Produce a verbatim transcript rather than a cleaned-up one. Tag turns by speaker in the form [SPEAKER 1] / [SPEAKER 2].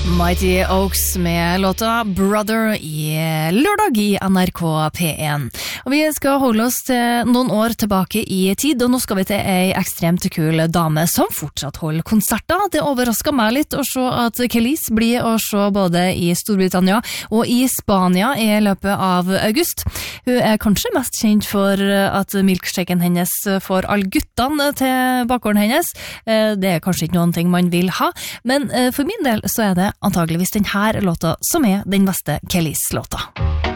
[SPEAKER 1] Mighty Oaks med låta Brother i lørdag i N R K P one. Og vi skal holde oss til noen år tilbake i tid, og nå skal vi til ei ekstremt kul dame som fortsatt holder konserter. Det overrasket meg litt å se at Kelis blir å se både i Storbritannia og i Spania i løpet av august. Hun er kanskje mest kjent for at milkshaken hennes får alle guttene til bakgården hennes. Det er kanskje ikke noen ting man vil ha, men for min del så er det antageligvis den her låta som er den beste Kelis-låta.